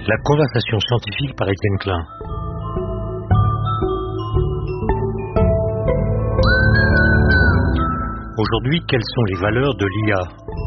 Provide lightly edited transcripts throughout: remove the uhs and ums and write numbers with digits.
La conversation scientifique par Étienne Klein. Aujourd'hui, quelles sont les valeurs de l'IA ?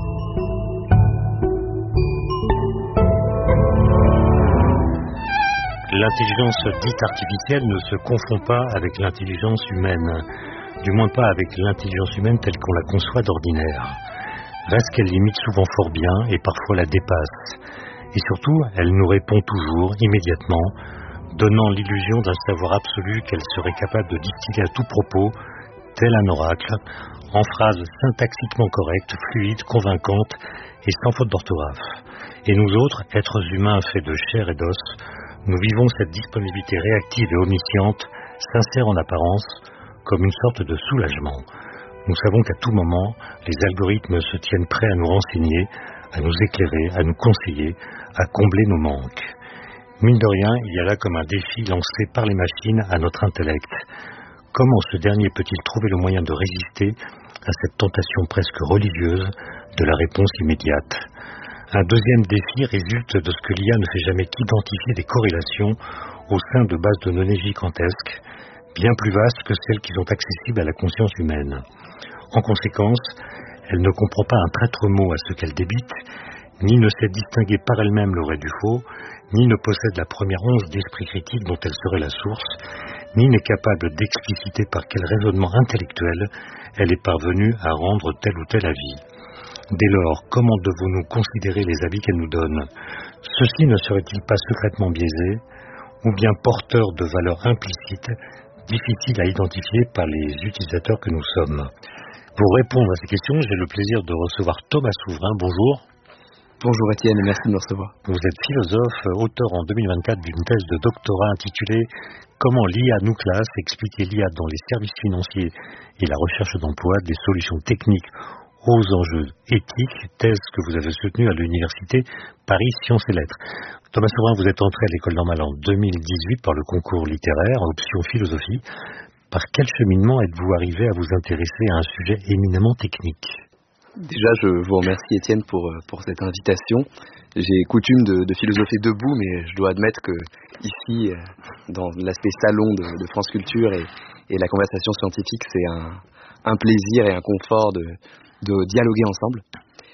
L'intelligence dite artificielle ne se confond pas avec l'intelligence humaine, du moins pas avec l'intelligence humaine telle qu'on la conçoit d'ordinaire. Reste qu'elle l'imite souvent fort bien et parfois la dépasse. Et surtout, elle nous répond toujours, immédiatement, donnant l'illusion d'un savoir absolu qu'elle serait capable de distiller à tout propos, tel un oracle, en phrases syntaxiquement correctes, fluides, convaincantes et sans faute d'orthographe. Et nous autres, êtres humains faits de chair et d'os, nous vivons cette disponibilité réactive et omnisciente, sincère en apparence, comme une sorte de soulagement. Nous savons qu'à tout moment, les algorithmes se tiennent prêts à nous renseigner, à nous éclairer, à nous conseiller, à combler nos manques. Mine de rien, il y a là comme un défi lancé par les machines à notre intellect. Comment ce dernier peut-il trouver le moyen de résister à cette tentation presque religieuse de la réponse immédiate ? Un deuxième défi résulte de ce que l'IA ne fait jamais qu'identifier des corrélations au sein de bases de données gigantesques, bien plus vastes que celles qui sont accessibles à la conscience humaine. En conséquence, elle ne comprend pas un traître mot à ce qu'elle débite, ni ne sait distinguer par elle-même le vrai du faux, ni ne possède la première once d'esprit critique dont elle serait la source, ni n'est capable d'expliciter par quel raisonnement intellectuel elle est parvenue à rendre tel ou tel avis. Dès lors, comment devons-nous considérer les avis qu'elle nous donne ? Ceux-ci ne seraient-ils pas secrètement biaisés, ou bien porteurs de valeurs implicites, difficiles à identifier par les utilisateurs que nous sommes ? Pour répondre à ces questions, j'ai le plaisir de recevoir Thomas Souverain. Bonjour. Bonjour Étienne, et merci de me recevoir. Vous êtes philosophe, auteur en 2024 d'une thèse de doctorat intitulée « Comment l'IA nous classe, expliquer l'IA dans les services financiers et la recherche d'emploi, des solutions techniques aux enjeux éthiques », thèse que vous avez soutenue à l'université Paris Sciences et Lettres. Thomas Souverain, vous êtes entré à l'École normale en 2018 par le concours littéraire, option philosophie. Par quel cheminement êtes-vous arrivé à vous intéresser à un sujet éminemment technique ? Déjà, je vous remercie Étienne pour cette invitation. J'ai coutume de philosopher debout, mais je dois admettre que ici, dans l'aspect salon de France Culture et la conversation scientifique, c'est un plaisir et un confort de dialoguer ensemble.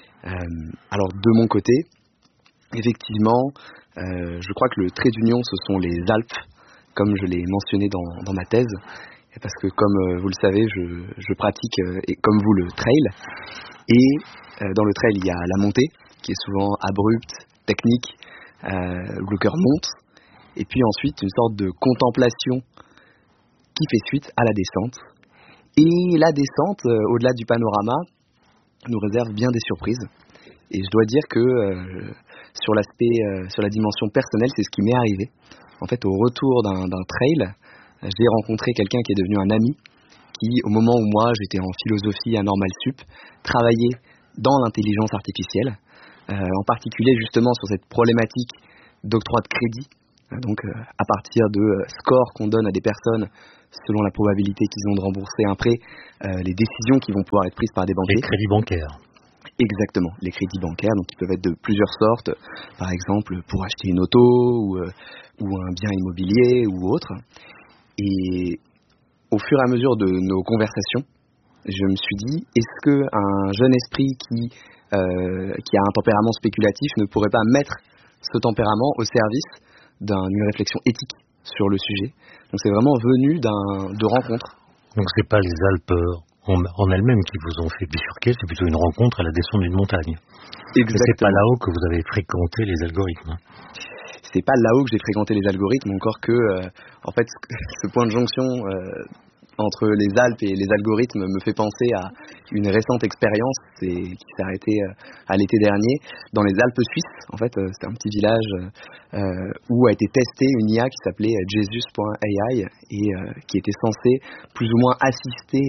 Alors, de mon côté, effectivement, je crois que le trait d'union, ce sont les Alpes, comme je l'ai mentionné dans ma thèse. Parce que, comme vous le savez, je pratique, et comme vous, le trail. Et dans le trail, il y a la montée, qui est souvent abrupte, technique, où le cœur monte. Et puis ensuite, une sorte de contemplation qui fait suite à la descente. Et la descente, au-delà du panorama, nous réserve bien des surprises. Et je dois dire que sur la dimension personnelle, c'est ce qui m'est arrivé. En fait, au retour d'un trail, j'ai rencontré quelqu'un qui est devenu un ami, qui, au moment où moi, j'étais en philosophie à Normal Sup, travaillait dans l'intelligence artificielle, en particulier justement sur cette problématique d'octroi de crédit, donc à partir de scores qu'on donne à des personnes selon la probabilité qu'ils ont de rembourser un prêt, les décisions qui vont pouvoir être prises par des banquiers. Les crédits bancaires. Exactement, les crédits bancaires, donc ils peuvent être de plusieurs sortes, par exemple pour acheter une auto ou un bien immobilier ou autre. Et au fur et à mesure de nos conversations, je me suis dit, est-ce qu'un jeune esprit qui a un tempérament spéculatif ne pourrait pas mettre ce tempérament au service d'une réflexion éthique sur le sujet ? Donc c'est vraiment venu de rencontres. Donc c'est pas les Alpes en elles-mêmes qui vous ont fait bifurquer, c'est plutôt une rencontre à la descente d'une montagne. Exactement. Et c'est pas là-haut que vous avez fréquenté les algorithmes. C'est pas là-haut que j'ai fréquenté les algorithmes, encore que, en fait, ce point de jonction entre les Alpes et les algorithmes me fait penser à une récente expérience qui s'est arrêtée à l'été dernier dans les Alpes suisses. En fait, c'était un petit village où a été testée une IA qui s'appelait Jesus.ai et qui était censée plus ou moins assister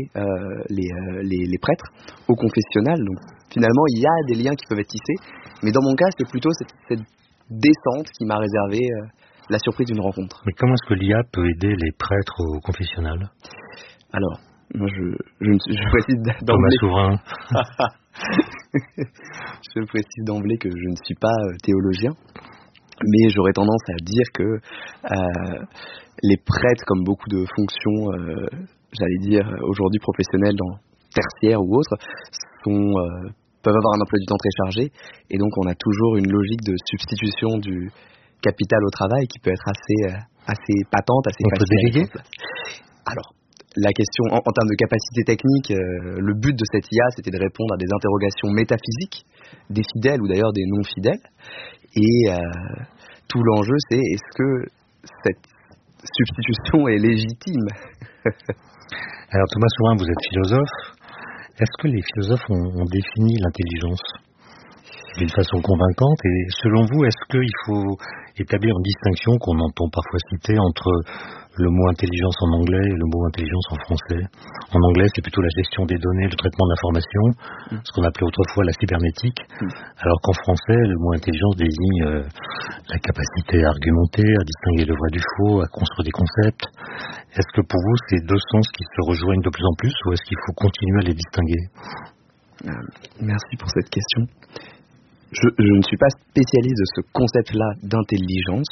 les prêtres au confessionnal. Donc, finalement, il y a des liens qui peuvent être tissés, mais dans mon cas, c'était plutôt cette descente qui m'a réservé la surprise d'une rencontre. Mais comment est-ce que l'IA peut aider les prêtres au confessionnal ? Alors, moi je précise d'emblée. Thomas Souverain. Je précise d'emblée que je ne suis pas théologien. Mais j'aurais tendance à dire que les prêtres, comme beaucoup de fonctions, j'allais dire aujourd'hui professionnelles, dans tertiaires ou autres, peuvent avoir un emploi du temps très chargé, et donc on a toujours une logique de substitution du capital au travail qui peut être assez patente, assez facile. On peut déléguer ? Alors, la question, en termes de capacité technique, le but de cette IA, c'était de répondre à des interrogations métaphysiques des fidèles ou d'ailleurs des non-fidèles. Et tout l'enjeu, c'est est-ce que cette substitution est légitime ? Alors Thomas Sourin, vous êtes philosophe. Est-ce que les philosophes ont défini l'intelligence d'une façon convaincante? Et selon vous, est-ce qu'il faut établir une distinction qu'on entend parfois citer entre le mot intelligence en anglais et le mot intelligence en français? En anglais, c'est plutôt la gestion des données, le traitement de l'information, ce qu'on appelait autrefois la cybernétique, alors qu'en français, le mot intelligence désigne la capacité à argumenter, à distinguer le vrai du faux, à construire des concepts. Est-ce que pour vous, c'est deux sens qui se rejoignent de plus en plus, ou est-ce qu'il faut continuer à les distinguer? Merci pour cette question. Je ne suis pas spécialiste de ce concept-là d'intelligence.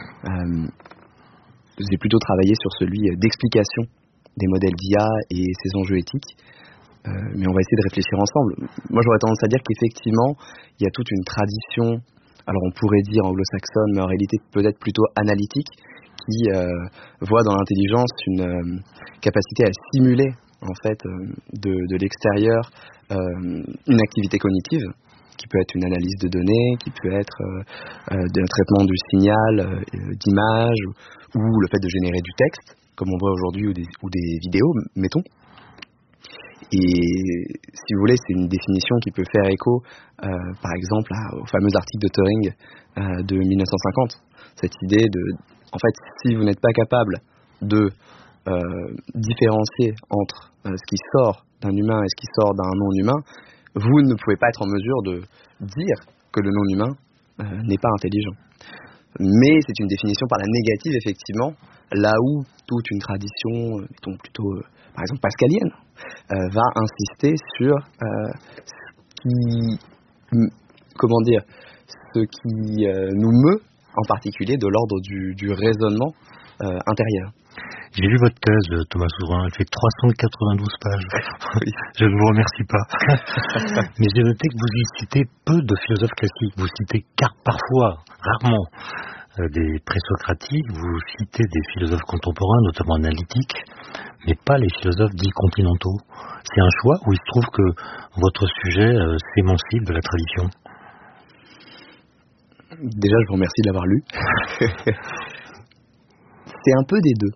J'ai plutôt travaillé sur celui d'explication des modèles d'IA et ses enjeux éthiques. Mais on va essayer de réfléchir ensemble. Moi, j'aurais tendance à dire qu'effectivement, il y a toute une tradition, alors on pourrait dire anglo-saxonne, mais en réalité peut-être plutôt analytique, qui voit dans l'intelligence une capacité à simuler, en fait, de l'extérieur une activité cognitive, qui peut être une analyse de données, qui peut être un traitement du signal, d'images, ou le fait de générer du texte, comme on voit aujourd'hui, ou des vidéos, mettons. Et si vous voulez, c'est une définition qui peut faire écho, par exemple, au fameux article de Turing de 1950. Cette idée en fait, si vous n'êtes pas capable de différencier entre ce qui sort d'un humain et ce qui sort d'un non-humain, vous ne pouvez pas être en mesure de dire que le non-humain n'est pas intelligent. Mais c'est une définition par la négative, effectivement, là où toute une tradition, mettons plutôt, par exemple, pascalienne, va insister sur ce qui nous meut, en particulier, de l'ordre du raisonnement intérieur. J'ai lu votre thèse, Thomas Sourin, elle fait 392 pages. Oui. Je ne vous remercie pas. Mais j'ai noté que vous y citez peu de philosophes classiques. Vous citez parfois, rarement, des présocratiques, vous citez des philosophes contemporains, notamment analytiques, mais pas les philosophes dits continentaux. C'est un choix ou il se trouve que votre sujet s'émancipe de la tradition? Déjà, je vous remercie de l'avoir lu. C'est un peu des deux.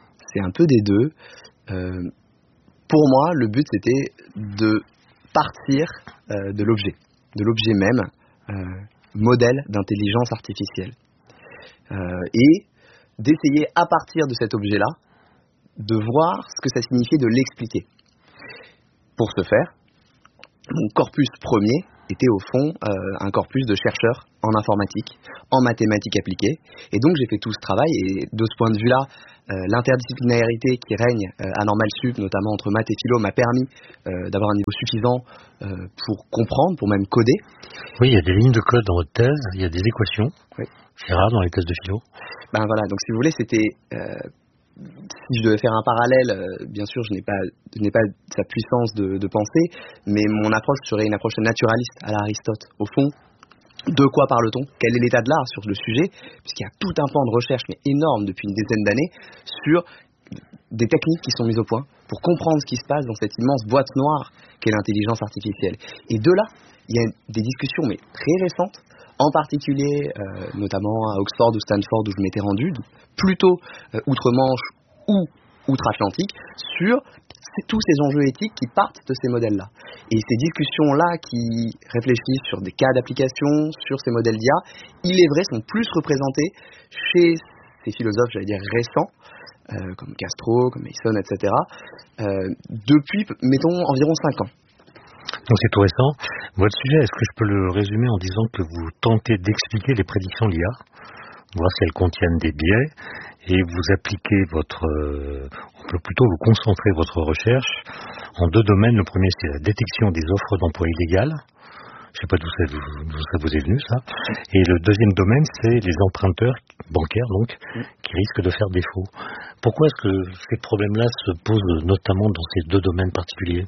Pour moi, le but, c'était de partir de l'objet même, modèle d'intelligence artificielle. Et d'essayer, à partir de cet objet-là, de voir ce que ça signifiait de l'expliquer. Pour ce faire, mon corpus premier était au fond un corpus de chercheurs en informatique, en mathématiques appliquées. Et donc j'ai fait tout ce travail, et de ce point de vue-là, l'interdisciplinarité qui règne à Normal Sup, notamment entre maths et philo, m'a permis d'avoir un niveau suffisant pour comprendre, pour même coder. Oui, il y a des lignes de code dans votre thèse, il y a des équations. Oui. C'est rare dans les thèses de philo. Ben voilà, donc si vous voulez, c'était... si je devais faire un parallèle, bien sûr, je n'ai pas sa puissance de pensée, mais mon approche serait une approche naturaliste à l'Aristote. Au fond, de quoi parle-t-on? Quel est l'état de l'art sur le sujet? Puisqu'il y a tout un pan de recherche, mais énorme depuis une dizaine d'années, sur des techniques qui sont mises au point pour comprendre ce qui se passe dans cette immense boîte noire qu'est l'intelligence artificielle. Et de là, il y a des discussions, mais très récentes, en particulier, notamment à Oxford ou Stanford, où je m'étais rendu, plutôt outre-Manche ou outre-Atlantique, sur tous ces enjeux éthiques qui partent de ces modèles-là. Et ces discussions-là qui réfléchissent sur des cas d'application, sur ces modèles d'IA, il est vrai, sont plus représentés chez ces philosophes, j'allais dire, récents, comme Castro, comme Mason, etc., depuis, mettons, environ 5 ans. Donc c'est tout récent. Votre sujet, est-ce que je peux le résumer en disant que vous tentez d'expliquer les prédictions de l'IA, voir si elles contiennent des biais, et vous appliquez on peut plutôt vous concentrer votre recherche en deux domaines. Le premier, c'est la détection des offres d'emploi illégales, Je sais pas d'où ça vous est venu, ça. Et le deuxième domaine, c'est les emprunteurs bancaires, donc, qui risquent de faire défaut. Pourquoi est-ce que ces problèmes-là se posent notamment dans ces deux domaines particuliers?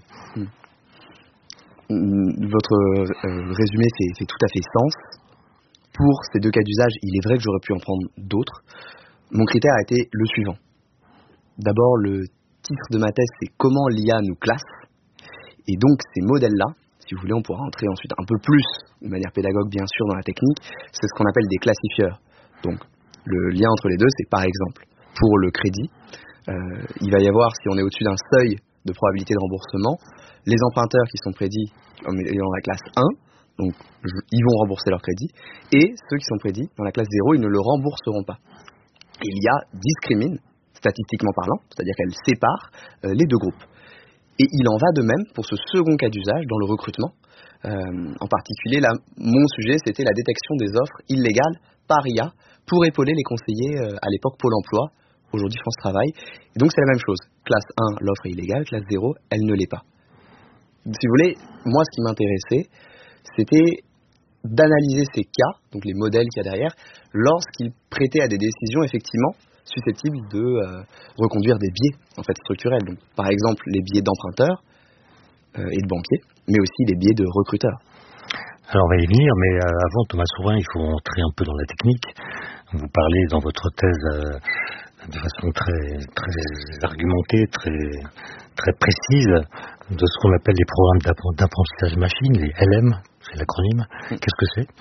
Votre résumé fait tout à fait sens. Pour ces deux cas d'usage, il est vrai que j'aurais pu en prendre d'autres. Mon critère a été le suivant. D'abord, le titre de ma thèse, c'est comment l'IA nous classe. Et donc, ces modèles-là, si vous voulez, on pourra entrer ensuite un peu plus, de manière pédagogue bien sûr, dans la technique, c'est ce qu'on appelle des classifieurs. Donc, le lien entre les deux, c'est par exemple, pour le crédit, il va y avoir, si on est au-dessus d'un seuil de probabilité de remboursement, les emprunteurs qui sont prédits dans la classe 1, donc ils vont rembourser leur crédit, et ceux qui sont prédits dans la classe 0, ils ne le rembourseront pas. Et l'IA discrimine, statistiquement parlant, c'est-à-dire qu'elle sépare les deux groupes. Et il en va de même pour ce second cas d'usage dans le recrutement. En particulier, là, mon sujet, c'était la détection des offres illégales par IA pour épauler les conseillers à l'époque Pôle emploi, aujourd'hui France Travail. Et donc c'est la même chose. Classe 1, l'offre est illégale. Classe 0, elle ne l'est pas. Si vous voulez, moi ce qui m'intéressait, c'était d'analyser ces cas, donc les modèles qu'il y a derrière, lorsqu'ils prêtaient à des décisions effectivement susceptibles de reconduire des biais en fait structurels. Donc, par exemple, les biais d'emprunteurs et de banquiers, mais aussi les biais de recruteurs. Alors on va y venir, mais avant, Thomas Souverain, il faut entrer un peu dans la technique. Vous parlez dans votre thèse de façon très, très argumentée, très précise, de ce qu'on appelle les programmes d'apprentissage machine, les LM, c'est l'acronyme. Qu'est-ce que c'est?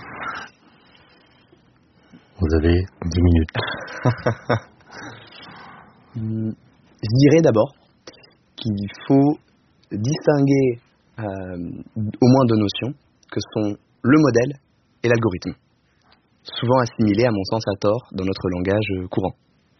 Vous avez 10 minutes. Je dirais d'abord qu'il faut distinguer au moins deux notions, que sont le modèle et l'algorithme, souvent assimilés à mon sens à tort dans notre langage courant.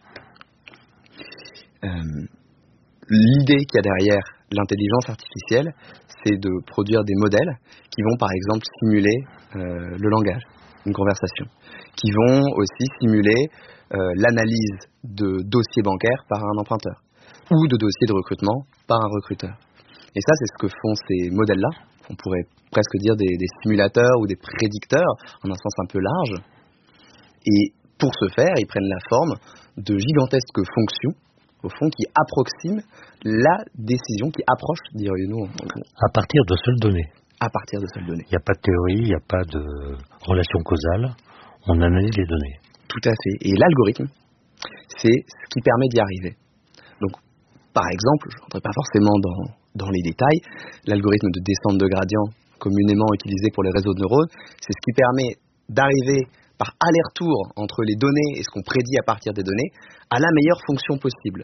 L'idée qu'il y a derrière l'intelligence artificielle, c'est de produire des modèles qui vont par exemple simuler le langage, une conversation, qui vont aussi simuler l'analyse de dossiers bancaires par un emprunteur ou de dossiers de recrutement par un recruteur. Et ça, c'est ce que font ces modèles-là. On pourrait presque dire des simulateurs ou des prédicteurs, en un sens un peu large. Et pour ce faire, ils prennent la forme de gigantesques fonctions, au fond, qui approximent la décision, qui approche, dirions-nous. À partir de seules données. À partir de seules données. Il n'y a pas de théorie, il n'y a pas de relation causale. On analyse les données. Tout à fait. Et l'algorithme, c'est ce qui permet d'y arriver. Donc, par exemple, je ne rentrerai pas forcément dans les détails, l'algorithme de descente de gradient, communément utilisé pour les réseaux de neurones, c'est ce qui permet d'arriver par aller-retour entre les données et ce qu'on prédit à partir des données, à la meilleure fonction possible,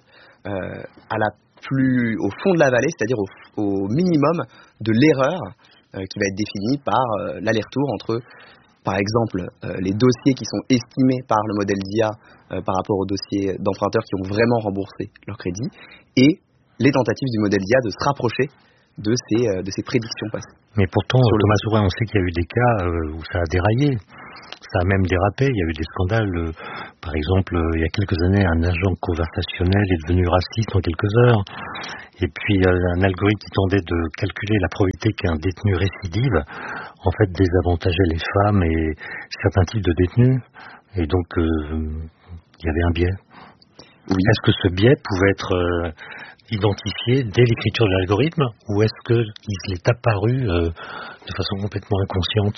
au fond de la vallée, c'est-à-dire au minimum de l'erreur qui va être définie par l'aller-retour entre, par exemple, les dossiers qui sont estimés par le modèle d'IA par rapport aux dossiers d'emprunteurs qui ont vraiment remboursé leur crédit, et les tentatives du modèle d'IA de se rapprocher de ces prédictions passées. Mais pourtant, Thomas Souverain, on sait qu'il y a eu des cas où ça a déraillé. Ça a même dérapé, il y a eu des scandales. Par exemple, il y a quelques années, un agent conversationnel est devenu raciste en quelques heures. Et puis, un algorithme qui tentait de calculer la probabilité qu'un détenu récidive, en fait, désavantageait les femmes et certains types de détenus. Et donc, il y avait un biais. Oui. Est-ce que ce biais pouvait être identifié dès l'écriture de l'algorithme, ou est-ce qu'il est apparu de façon complètement inconsciente?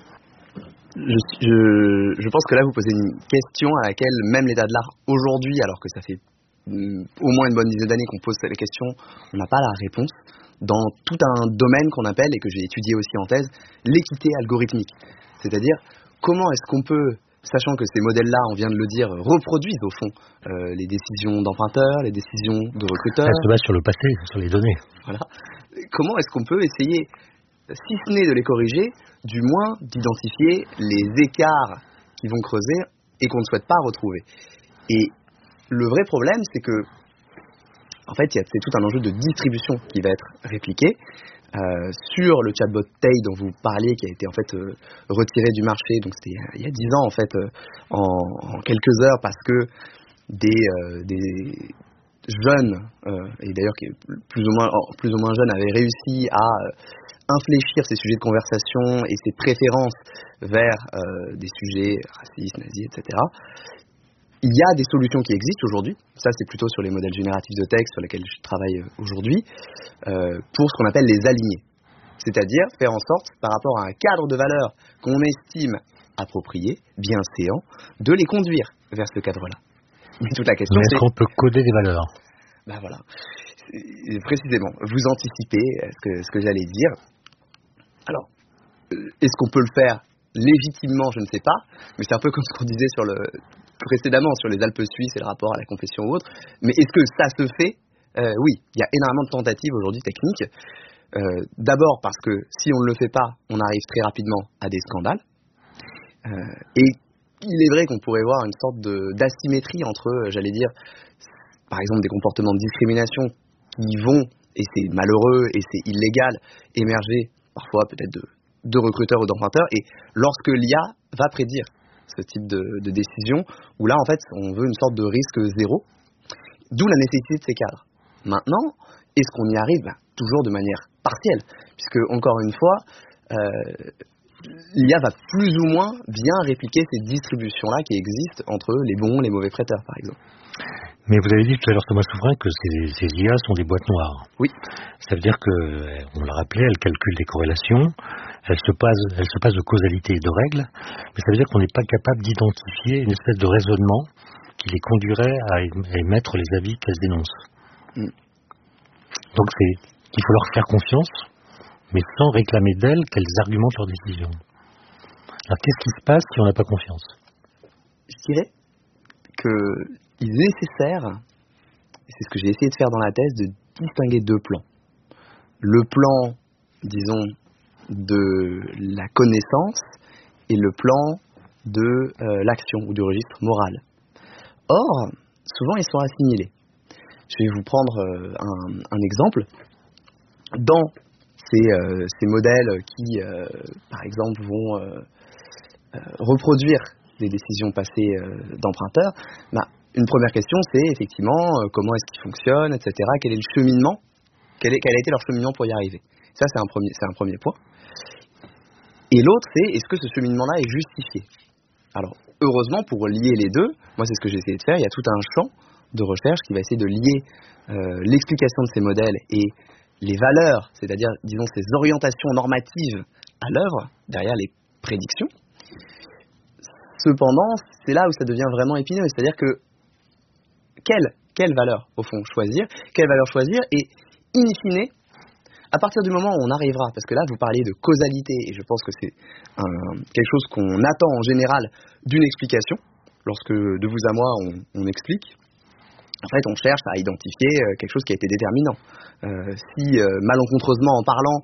Je pense que là, vous posez une question à laquelle même l'état de l'art aujourd'hui, alors que ça fait au moins une bonne dizaine d'années qu'on pose cette question, on n'a pas la réponse dans tout un domaine qu'on appelle, et que j'ai étudié aussi en thèse, l'équité algorithmique. C'est-à-dire, comment est-ce qu'on peut, sachant que ces modèles-là, on vient de le dire, reproduisent au fond les décisions d'emprunteurs, les décisions de recruteurs. Ça se base sur le passé, sur les données. Voilà. Comment est-ce qu'on peut essayer, si ce n'est de les corriger, du moins d'identifier les écarts qui vont creuser et qu'on ne souhaite pas retrouver. Et le vrai problème, c'est que, en fait, c'est tout un enjeu de distribution qui va être répliqué. Sur le chatbot Tay dont vous parliez, qui a été en fait retiré du marché, donc c'était il y a 10 ans en fait, en quelques heures, parce que des jeunes, et d'ailleurs qui est plus ou moins jeunes, avaient réussi à infléchir ces sujets de conversation et ces préférences vers des sujets racistes, nazis, etc., il y a des solutions qui existent aujourd'hui. Ça, c'est plutôt sur les modèles génératifs de texte sur lesquels je travaille aujourd'hui, pour ce qu'on appelle les alignés. C'est-à-dire faire en sorte, par rapport à un cadre de valeurs qu'on estime approprié, bienséant, de les conduire vers ce cadre-là. Mais toute la question, est-ce qu'on peut coder des valeurs? Ben voilà. Précisément, vous anticipez ce que j'allais dire. Alors, est-ce qu'on peut le faire légitimement? Je ne sais pas, mais c'est un peu comme ce qu'on disait précédemment sur les Alpes suisses et le rapport à la confession ou autre. Mais est-ce que ça se fait? Oui, il y a énormément de tentatives aujourd'hui techniques. D'abord parce que si on ne le fait pas, on arrive très rapidement à des scandales. Et il est vrai qu'on pourrait voir une sorte d'asymétrie entre, j'allais dire, par exemple des comportements de discrimination qui vont, et c'est malheureux et c'est illégal, émerger parfois peut-être de recruteurs ou d'emprunteurs, et lorsque l'IA va prédire ce type de décision, où là en fait on veut une sorte de risque zéro, d'où la nécessité de ces cadres. Maintenant, est-ce qu'on y arrive? Toujours de manière partielle, puisque encore une fois, l'IA va plus ou moins bien répliquer ces distributions-là qui existent entre les bons et les mauvais prêteurs, par exemple. Mais vous avez dit tout à l'heure, Thomas Souverain, que ces IA sont des boîtes noires. Oui. Ça veut dire que, on l'a rappelé, elles calculent des corrélations, elles se passent de causalité et de règles, mais ça veut dire qu'on n'est pas capable d'identifier une espèce de raisonnement qui les conduirait à émettre les avis qu'elles dénoncent. Donc il faut leur faire confiance, mais sans réclamer d'elles qu'elles argumentent leurs décisions. Alors qu'est-ce qui se passe si on n'a pas confiance? Je dirais qu'il est nécessaire, et c'est ce que j'ai essayé de faire dans la thèse, de distinguer deux plans. Le plan, disons, de la connaissance et le plan de l'action ou du registre moral. Or, souvent ils sont assimilés. Je vais vous prendre un exemple. Dans ces modèles qui, par exemple, vont reproduire des décisions passées d'emprunteurs, une première question, c'est effectivement comment est-ce qu'ils fonctionnent, etc. Quel est le cheminement, quel a été leur cheminement pour y arriver. Ça, c'est un premier point. Et l'autre, c'est est-ce que ce cheminement-là est justifié? Alors, heureusement, pour lier les deux, moi, c'est ce que j'ai essayé de faire. Il y a tout un champ de recherche qui va essayer de lier l'explication de ces modèles et les valeurs, c'est-à-dire, disons, ces orientations normatives à l'œuvre, derrière les prédictions. Cependant, c'est là où ça devient vraiment épineux, c'est-à-dire que quelle valeur, au fond, choisir? Quelle valeur choisir? Et, in fine, à partir du moment où on arrivera, parce que là, vous parliez de causalité, et je pense que c'est quelque chose qu'on attend en général d'une explication, lorsque de vous à moi, on explique. En fait, on cherche à identifier quelque chose qui a été déterminant. Si, malencontreusement en parlant,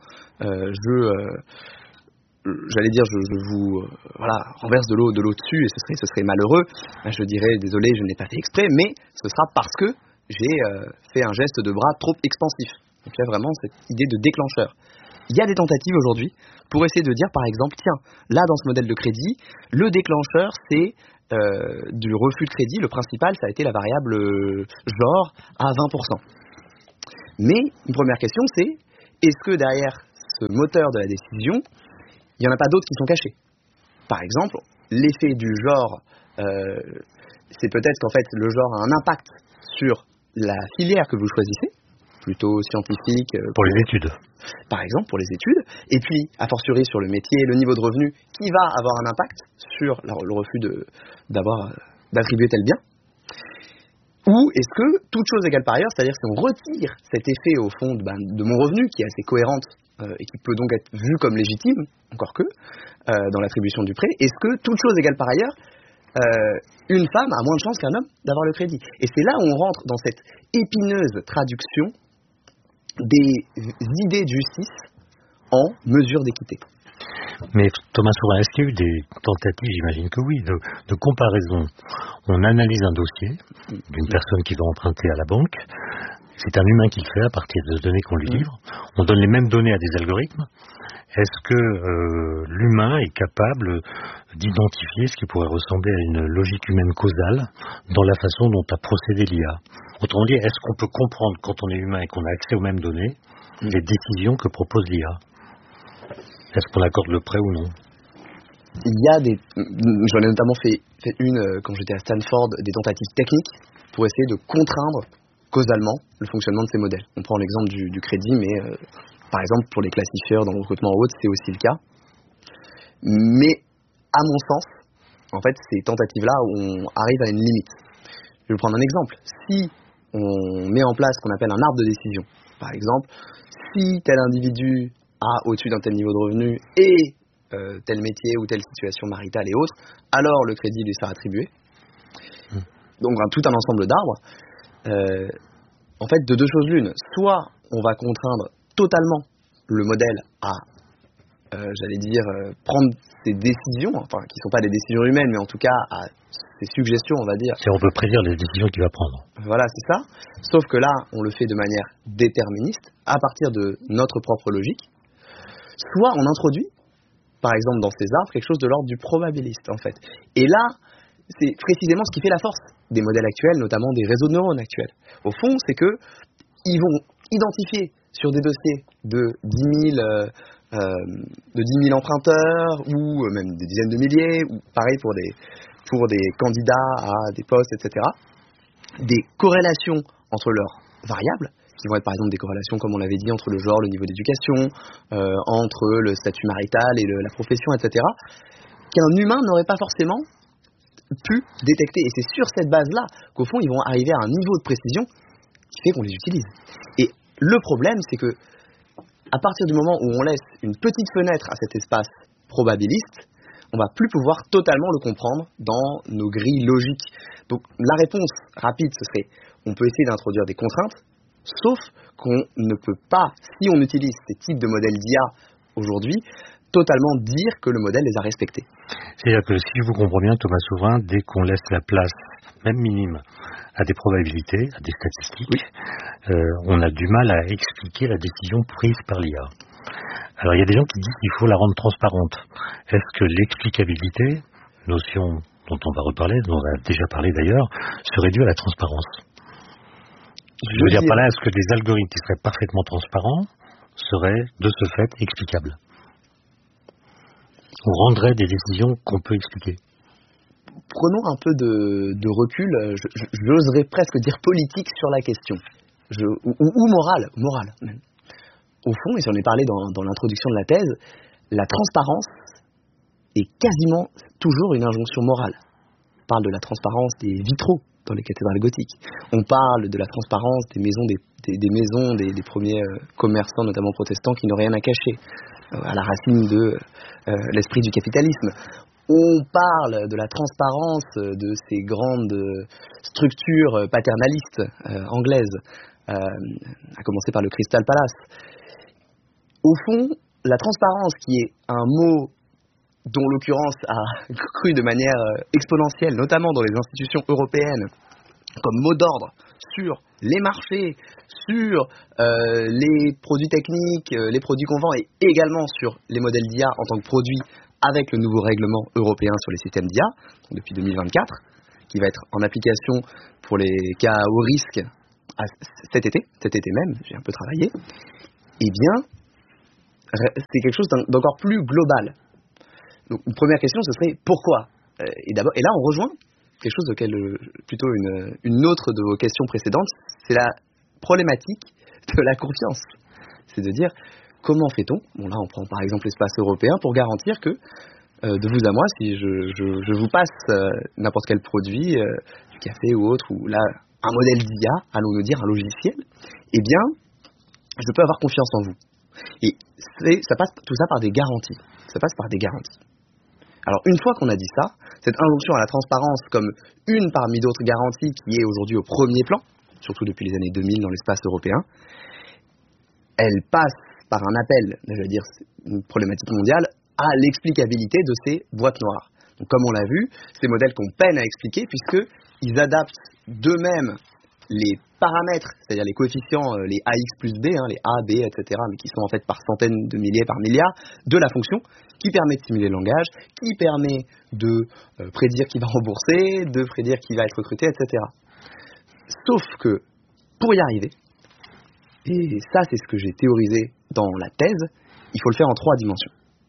j'allais dire, je vous renverse de l'eau dessus, et ce serait malheureux, je dirais, désolé, je n'ai pas fait exprès, mais ce sera parce que j'ai fait un geste de bras trop expansif. Donc il y a vraiment cette idée de déclencheur. Il y a des tentatives aujourd'hui pour essayer de dire, par exemple, tiens, là, dans ce modèle de crédit, le déclencheur, c'est du refus de crédit, le principal, ça a été la variable genre à 20%. Mais une première question, c'est est-ce que derrière ce moteur de la décision, il n'y en a pas d'autres qui sont cachés? Par exemple, l'effet du genre, c'est peut-être qu'en fait le genre a un impact sur la filière que vous choisissez, plutôt scientifique. Pour les études. Par exemple, pour les études. Et puis, a fortiori sur le métier, le niveau de revenu, qui va avoir un impact sur le refus d'attribuer tel bien. Ou est-ce que, toute chose égale par ailleurs, c'est-à-dire si on retire cet effet au fond de mon revenu, qui est assez cohérente et qui peut donc être vu comme légitime, encore que, dans l'attribution du prêt, est-ce que, toute chose égale par ailleurs, une femme a moins de chances qu'un homme d'avoir le crédit? Et c'est là où on rentre dans cette épineuse traduction des idées de justice en mesure d'équité. Mais Thomas Souverain, est-ce qu'il y a eu des tentatives, j'imagine que oui, de comparaison? On analyse un dossier d'une personne qui va emprunter à la banque, c'est un humain qui le fait à partir des données qu'on lui livre, on donne les mêmes données à des algorithmes. Est-ce que l'humain est capable d'identifier ce qui pourrait ressembler à une logique humaine causale dans la façon dont a procédé l'IA? Autrement dit, est-ce qu'on peut comprendre, quand on est humain et qu'on a accès aux mêmes données, les décisions que propose l'IA? Est-ce qu'on accorde le prêt ou non? Il y a j'en ai notamment fait une quand j'étais à Stanford, des tentatives techniques pour essayer de contraindre causalement le fonctionnement de ces modèles. On prend l'exemple du crédit, mais par exemple pour les classifieurs dans le recrutement haute, c'est aussi le cas. Mais à mon sens, en fait, ces tentatives-là, on arrive à une limite. Je vais vous prendre un exemple. Si on met en place ce qu'on appelle un arbre de décision, par exemple, si tel individu a au-dessus d'un tel niveau de revenu et tel métier ou telle situation maritale et autres, alors le crédit lui sera attribué. Donc tout un ensemble d'arbres. En fait, de deux choses l'une. Soit on va contraindre totalement le modèle à, prendre ses décisions, enfin qui ne sont pas des décisions humaines, mais en tout cas à ses suggestions, on va dire. Si on peut prédire les décisions qu'il va prendre. Voilà, c'est ça. Sauf que là, on le fait de manière déterministe, à partir de notre propre logique. Soit on introduit, par exemple dans ces arbres, quelque chose de l'ordre du probabiliste, en fait. Et là, c'est précisément ce qui fait la force des modèles actuels, notamment des réseaux de neurones actuels. Au fond, c'est que ils vont identifier sur des dossiers de 10 000 emprunteurs, ou même des dizaines de milliers, ou pareil pour des candidats à des postes, etc., des corrélations entre leurs variables, qui vont être par exemple des corrélations, comme on l'avait dit, entre le genre, le niveau d'éducation, entre le statut marital et la profession, etc., qu'un humain n'aurait pas forcément pu détecter. Et c'est sur cette base-là qu'au fond, ils vont arriver à un niveau de précision qui fait qu'on les utilise. Et le problème, c'est que à partir du moment où on laisse une petite fenêtre à cet espace probabiliste, on va plus pouvoir totalement le comprendre dans nos grilles logiques. Donc la réponse rapide, ce serait, on peut essayer d'introduire des contraintes, sauf qu'on ne peut pas, si on utilise ces types de modèles d'IA aujourd'hui, totalement dire que le modèle les a respectés. C'est-à-dire que si je vous comprends bien, Thomas Souverain, dès qu'on laisse la place, même minime, à des probabilités, à des statistiques, oui, on a du mal à expliquer la décision prise par l'IA. Alors il y a des gens qui disent qu'il faut la rendre transparente. Est-ce que l'explicabilité, notion dont on va reparler, dont on a déjà parlé d'ailleurs, serait due à la transparence? Je veux dire par là, est-ce que des algorithmes qui seraient parfaitement transparents seraient de ce fait explicables? On rendrait des décisions qu'on peut expliquer? Prenons un peu de recul, j'oserais presque dire politique sur la question, ou morale même. Au fond, et j'en ai parlé dans l'introduction de la thèse, la transparence est quasiment toujours une injonction morale. On parle de la transparence des vitraux dans les cathédrales gothiques. On parle de la transparence des maisons des premiers commerçants, notamment protestants, qui n'ont rien à cacher, à la racine de l'esprit du capitalisme. On parle de la transparence de ces grandes structures paternalistes anglaises, à commencer par le Crystal Palace. Au fond, la transparence, qui est un mot dont l'occurrence a cru de manière exponentielle, notamment dans les institutions européennes, comme mot d'ordre sur les marchés, sur les produits techniques, les produits qu'on vend, et également sur les modèles d'IA en tant que produits avec le nouveau règlement européen sur les systèmes d'IA, depuis 2024, qui va être en application pour les cas à haut risque cet été même, j'ai un peu travaillé, eh bien, c'est quelque chose d'encore plus global. Donc, une première question, ce serait pourquoi ? Et là, on rejoint quelque chose auquel plutôt une autre de vos questions précédentes, c'est la problématique de la confiance. C'est de dire, comment fait-on ? Bon, là, on prend par exemple l'espace européen pour garantir que, de vous à moi, si je vous passe n'importe quel produit, du café ou autre, ou là, un modèle d'IA, allons-nous dire, un logiciel, eh bien, je peux avoir confiance en vous. Et ça passe tout ça par des garanties. Ça passe par des garanties. Alors, une fois qu'on a dit ça, cette injonction à la transparence comme une parmi d'autres garanties qui est aujourd'hui au premier plan, surtout depuis les années 2000 dans l'espace européen, elle passe par un appel, je veux dire, une problématique mondiale, à l'explicabilité de ces boîtes noires. Donc, comme on l'a vu, ces modèles qu'on peine à expliquer puisqu'ils adaptent d'eux-mêmes les paramètres, c'est-à-dire les coefficients, les AX plus B, les A, B, etc., mais qui sont en fait par centaines de milliers, par milliards, de la fonction, qui permet de simuler le langage, qui permet de prédire qui va rembourser, de prédire qui va être recruté, etc. Sauf que, pour y arriver, et ça c'est ce que j'ai théorisé dans la thèse, il faut le faire en 3 dimensions.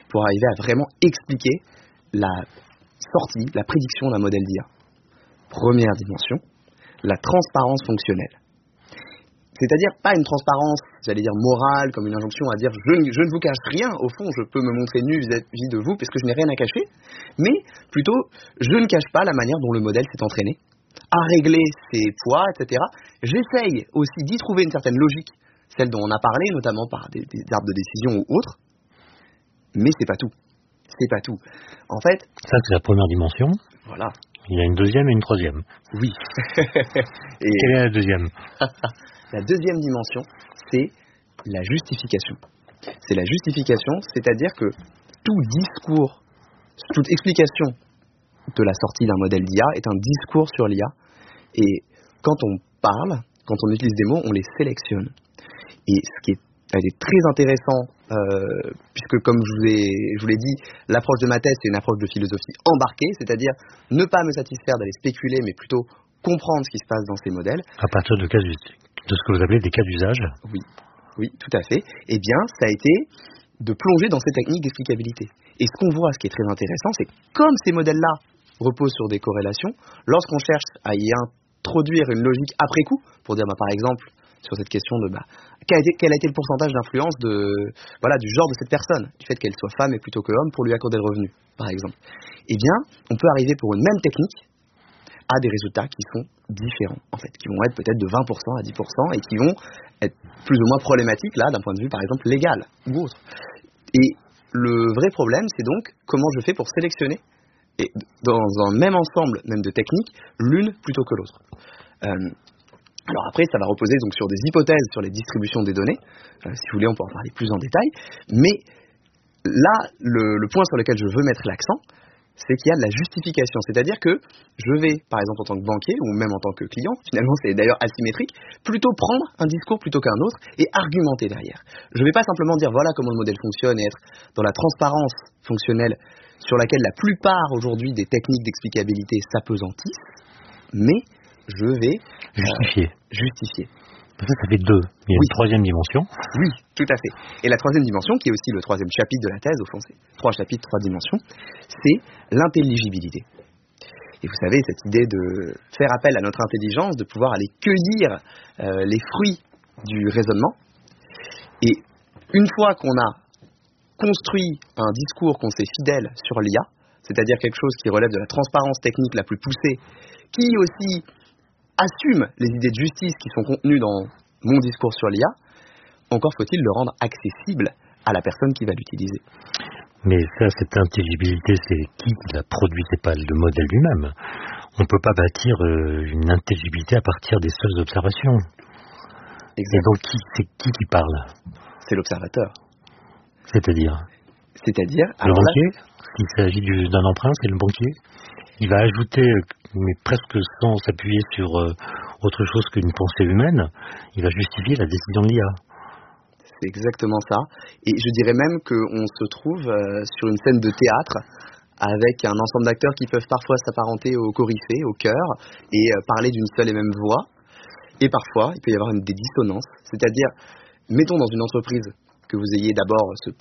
pour arriver à vraiment expliquer la sortie, la prédiction d'un modèle d'IA. Première dimension, la transparence fonctionnelle. C'est-à-dire pas une transparence, j'allais dire morale, comme une injonction à dire je ne vous cache rien, au fond je peux me montrer nu vis-à-vis de vous parce que je n'ai rien à cacher, mais plutôt je ne cache pas la manière dont le modèle s'est entraîné, à régler ses poids, etc. J'essaye aussi d'y trouver une certaine logique, celle dont on a parlé, notamment par des arbres de décision ou autres, mais c'est pas tout. C'est pas tout. En fait... Ça, c'est la première dimension. Voilà. Il y a une deuxième et une troisième. Oui. Et quelle est la deuxième? La deuxième dimension, c'est la justification. C'est la justification, c'est-à-dire que tout discours, toute explication de la sortie d'un modèle d'IA est un discours sur l'IA. Et quand on parle, quand on utilise des mots, on les sélectionne. Et ce qui a été très intéressant, puisque comme je vous l'ai dit, l'approche de ma thèse, c'est une approche de philosophie embarquée, c'est-à-dire ne pas me satisfaire d'aller spéculer, mais plutôt comprendre ce qui se passe dans ces modèles. À partir de ce que vous appelez des cas d'usage? Oui, tout à fait. Eh bien, ça a été de plonger dans ces techniques d'explicabilité. Et ce qu'on voit, ce qui est très intéressant, c'est que comme ces modèles-là reposent sur des corrélations, lorsqu'on cherche à y introduire une logique après coup, pour dire par exemple, sur cette question de quel a été le pourcentage d'influence du genre de cette personne, du fait qu'elle soit femme et plutôt que homme pour lui accorder le revenu, par exemple. Eh bien, on peut arriver pour une même technique à des résultats qui sont différents, en fait, qui vont être peut-être de 20% à 10% et qui vont être plus ou moins problématiques, là, d'un point de vue, par exemple, légal ou autre. Et le vrai problème, c'est donc comment je fais pour sélectionner, et dans un même ensemble, même de techniques, l'une plutôt que l'autre. Alors après, ça va reposer donc sur des hypothèses sur les distributions des données. Si vous voulez, on peut en parler plus en détail. Mais là, le point sur lequel je veux mettre l'accent, c'est qu'il y a de la justification. C'est-à-dire que je vais, par exemple en tant que banquier, ou même en tant que client, finalement c'est d'ailleurs asymétrique, plutôt prendre un discours plutôt qu'un autre et argumenter derrière. Je ne vais pas simplement dire voilà comment le modèle fonctionne et être dans la transparence fonctionnelle sur laquelle la plupart aujourd'hui des techniques d'explicabilité s'apesantissent, mais je vais justifier. Ça fait deux. Il y a une troisième dimension. Oui, tout à fait. Et la troisième dimension, qui est aussi le troisième chapitre de la thèse, au fond, c'est 3 chapitres, 3 dimensions, c'est l'intelligibilité. Et vous savez, cette idée de faire appel à notre intelligence, de pouvoir aller cueillir les fruits du raisonnement. Et une fois qu'on a construit un discours qu'on sait fidèle sur l'IA, c'est-à-dire quelque chose qui relève de la transparence technique la plus poussée, qui aussi assume les idées de justice qui sont contenues dans mon discours sur l'IA, encore faut-il le rendre accessible à la personne qui va l'utiliser. Mais ça, cette intelligibilité, c'est qui la produit? C'est pas le modèle lui-même. On ne peut pas bâtir une intelligibilité à partir des seules observations. Exactement. Et donc, c'est qui parle? C'est l'observateur. C'est-à-dire, le banquier? S'il s'agit d'un emprunt, c'est le banquier. Il va ajouter, mais presque sans s'appuyer sur autre chose qu'une pensée humaine, il va justifier la décision de l'IA. C'est exactement ça. Et je dirais même qu'on se trouve sur une scène de théâtre avec un ensemble d'acteurs qui peuvent parfois s'apparenter au coryphée, au chœur, et parler d'une seule et même voix. Et parfois, il peut y avoir des dissonances. C'est-à-dire, mettons dans une entreprise que vous ayez d'abord ce